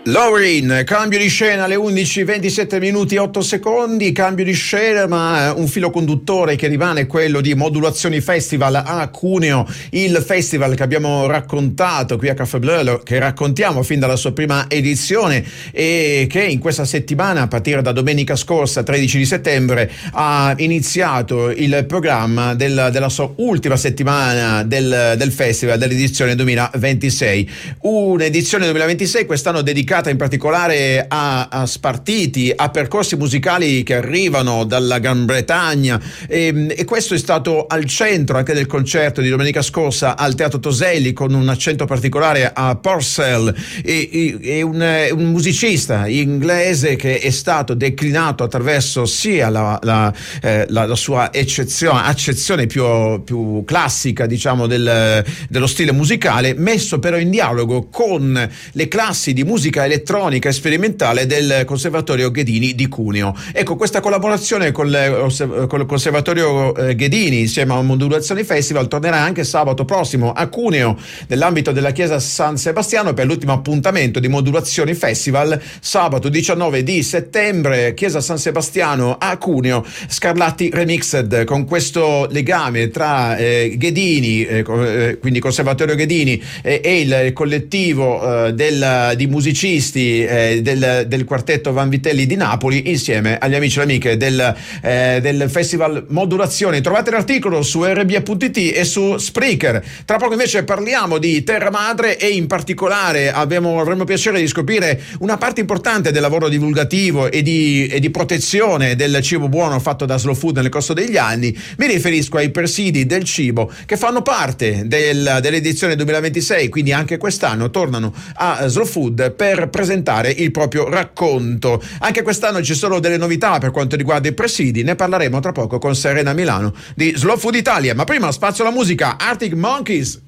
Lauren, cambio di scena alle 11:27 minuti 8 secondi, cambio di scena, ma un filo conduttore che rimane è quello di Modulazioni Festival a Cuneo, il festival che abbiamo raccontato qui a Caffè Blu, che raccontiamo fin dalla sua prima edizione e che in questa settimana, a partire da domenica scorsa 13 di settembre, ha iniziato il programma della sua ultima settimana del festival, dell'edizione 2026. Un'edizione 2026 quest'anno dedicata in particolare a spartiti, a percorsi musicali che arrivano dalla Gran Bretagna e questo è stato al centro anche del concerto di domenica scorsa al Teatro Toselli, con un accento particolare a Purcell, e un musicista inglese che è stato declinato attraverso sia la sua accezione più classica, diciamo, dello stile musicale, messo però in dialogo con le classi di musica elettronica e sperimentale del Conservatorio Ghedini di Cuneo. Ecco, questa collaborazione con il Conservatorio Ghedini insieme a Modulazioni Festival tornerà anche sabato prossimo a Cuneo, nell'ambito della chiesa San Sebastiano, per l'ultimo appuntamento di Modulazioni Festival, sabato 19 di settembre, chiesa San Sebastiano a Cuneo, Scarlatti Remixed, con questo legame tra Ghedini, quindi Conservatorio Ghedini, e il collettivo di musicisti del quartetto Vanvitelli di Napoli, insieme agli amici e amiche del Festival Modulazioni. Trovate l'articolo su rba.it e su Spreaker. Tra poco invece parliamo di Terra Madre e in particolare avremo piacere di scoprire una parte importante del lavoro divulgativo e di protezione del cibo buono fatto da Slow Food nel corso degli anni. Mi riferisco ai presidi del cibo che fanno parte dell'edizione 2026, quindi anche quest'anno tornano a Slow Food per presentare il proprio racconto. Anche quest'anno ci sono delle novità per quanto riguarda i presidi, ne parleremo tra poco con Serena Milano di Slow Food Italia, ma prima spazio alla musica. Arctic Monkeys.